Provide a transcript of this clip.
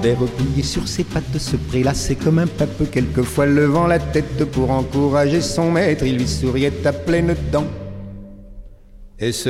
attendait replié sur ses pattes, se prélassait comme un pape, quelquefois levant la tête pour encourager son maître. Il lui souriait à pleines dents et